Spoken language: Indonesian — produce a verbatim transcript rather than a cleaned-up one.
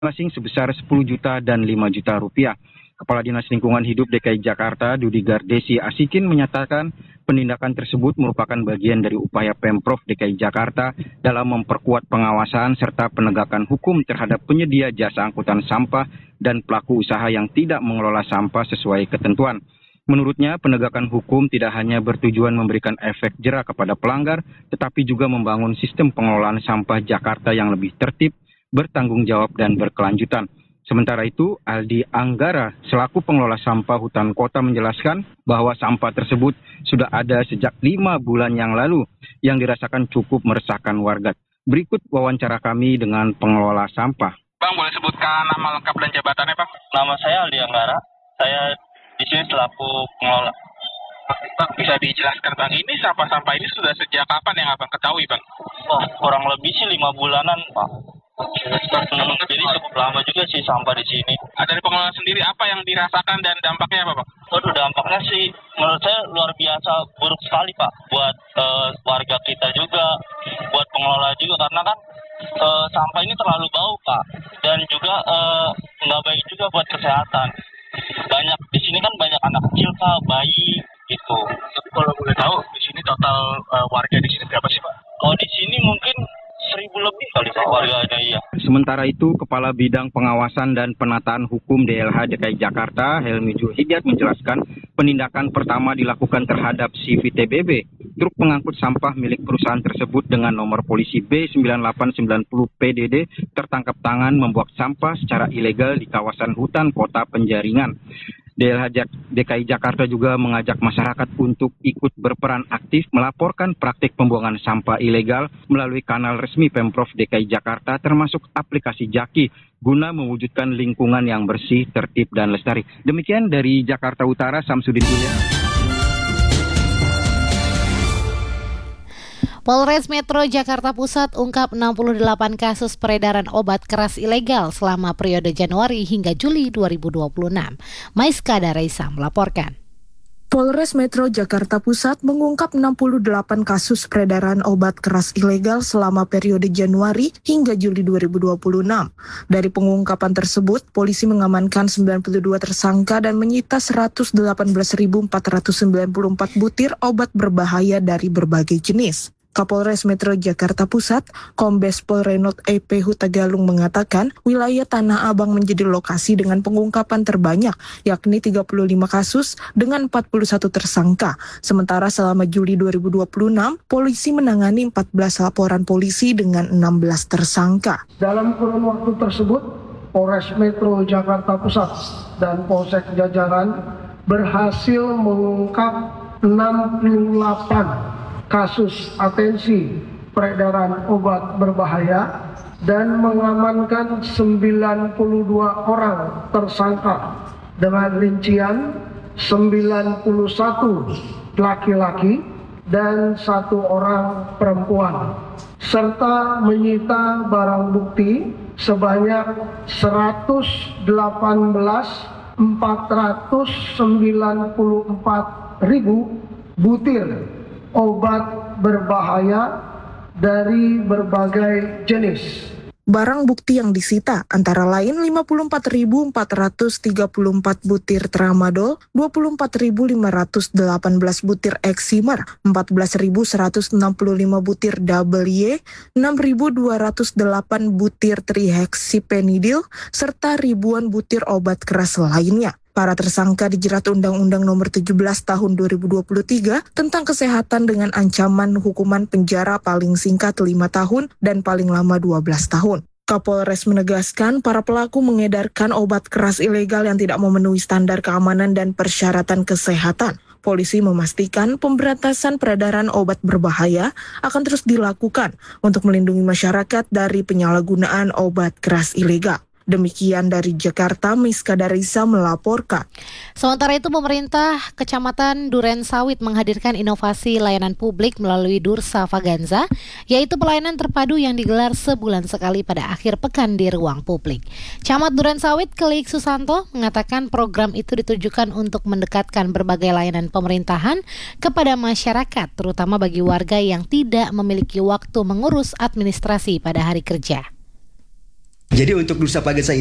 masing sebesar sepuluh juta dan lima juta rupiah. Kepala Dinas Lingkungan Hidup D K I Jakarta, Dudi Gardesi Asikin, menyatakan penindakan tersebut merupakan bagian dari upaya Pemprov D K I Jakarta dalam memperkuat pengawasan serta penegakan hukum terhadap penyedia jasa angkutan sampah dan pelaku usaha yang tidak mengelola sampah sesuai ketentuan. Menurutnya, penegakan hukum tidak hanya bertujuan memberikan efek jera kepada pelanggar, tetapi juga membangun sistem pengelolaan sampah Jakarta yang lebih tertib, bertanggung jawab, dan berkelanjutan. Sementara itu, Aldi Anggara selaku pengelola sampah hutan kota menjelaskan bahwa sampah tersebut sudah ada sejak lima bulan yang lalu yang dirasakan cukup meresahkan warga. Berikut wawancara kami dengan pengelola sampah. Bang, boleh sebutkan nama lengkap dan jabatannya, Bang? Nama saya Aldi Anggara. Saya di sini selaku pengelola. Bang, bisa dijelaskan, Bang, ini sampah-sampah ini sudah sejak kapan yang Abang ketahui, Bang? Wah, kurang lebih sih lima bulanan, Pak. Hmm, jadi cukup lama juga sih sampah di sini. Dari pengelola sendiri, apa yang dirasakan dan dampaknya apa, Bang? Waduh, dampaknya sih menurut saya luar biasa buruk sekali, Pak. Buat uh, warga kita juga, buat pengelola juga, karena kan uh, sampah ini terlalu bau, Pak. Dan juga uh, nggak baik juga buat kesehatan. Banyak di sini kan banyak anak kecil, Pak, bayi gitu. Kalau boleh tahu, di sini total uh, warga di sini berapa sih, Pak? Oh, di sini mungkin seribu lebih kali Pak warganya, iya. Sementara itu, Kepala Bidang Pengawasan dan Penataan Hukum D L H D K I Jakarta, Helmi Julhidiat, menjelaskan penindakan pertama dilakukan terhadap C V T B B, truk pengangkut sampah milik perusahaan tersebut dengan nomor polisi B sembilan delapan sembilan nol P D D tertangkap tangan membuang sampah secara ilegal di kawasan hutan kota Penjaringan. D L H D K I Jakarta juga mengajak masyarakat untuk ikut berperan aktif melaporkan praktik pembuangan sampah ilegal melalui kanal resmi Pemprov D K I Jakarta termasuk aplikasi Jaki guna mewujudkan lingkungan yang bersih, tertib, dan lestari. Demikian dari Jakarta Utara, Samsudin Ilya. Polres Metro Jakarta Pusat ungkap enam puluh delapan kasus peredaran obat keras ilegal selama periode Januari hingga Juli dua ribu dua puluh enam. Maiska Daraisa melaporkan. Polres Metro Jakarta Pusat mengungkap enam puluh delapan kasus peredaran obat keras ilegal selama periode Januari hingga Juli dua ribu dua puluh enam. Dari pengungkapan tersebut, polisi mengamankan sembilan puluh dua tersangka dan menyita seratus delapan belas ribu empat ratus sembilan puluh empat butir obat berbahaya dari berbagai jenis. Kapolres Metro Jakarta Pusat, Kombes Pol Renot E P Huta Galung mengatakan wilayah Tanah Abang menjadi lokasi dengan pengungkapan terbanyak, yakni tiga puluh lima kasus dengan empat puluh satu tersangka. Sementara selama Juli dua ribu dua puluh enam, polisi menangani empat belas laporan polisi dengan enam belas tersangka. Dalam kurun waktu tersebut, Polres Metro Jakarta Pusat dan Polsek jajaran berhasil mengungkap enam puluh delapan kasus atensi peredaran obat berbahaya dan mengamankan sembilan puluh dua orang tersangka dengan rincian sembilan puluh satu laki-laki dan satu orang perempuan, serta menyita barang bukti sebanyak seratus delapan belas ribu empat ratus sembilan puluh empat ribu butir obat berbahaya dari berbagai jenis. Barang bukti yang disita antara lain lima puluh empat ribu empat ratus tiga puluh empat butir tramadol, dua puluh empat ribu lima ratus delapan belas butir eksimer, empat belas ribu seratus enam puluh lima butir double Y, enam ribu dua ratus delapan butir trihexipenidil, serta ribuan butir obat keras lainnya. Para tersangka dijerat Undang-Undang Nomor tujuh belas Tahun dua ribu dua puluh tiga tentang kesehatan dengan ancaman hukuman penjara paling singkat lima tahun dan paling lama dua belas tahun. Kapolres menegaskan para pelaku mengedarkan obat keras ilegal yang tidak memenuhi standar keamanan dan persyaratan kesehatan. Polisi memastikan pemberantasan peredaran obat berbahaya akan terus dilakukan untuk melindungi masyarakat dari penyalahgunaan obat keras ilegal. Demikian dari Jakarta, Maiska Daraisa melaporkan. Sementara itu, pemerintah Kecamatan Duren Sawit menghadirkan inovasi layanan publik melalui Dursa Faganza, yaitu pelayanan terpadu yang digelar sebulan sekali pada akhir pekan di ruang publik. Camat Duren Sawit, Kelik Susanto, mengatakan program itu ditujukan untuk mendekatkan berbagai layanan pemerintahan kepada masyarakat, terutama bagi warga yang tidak memiliki waktu mengurus administrasi pada hari kerja. Jadi untuk Dursa Faganza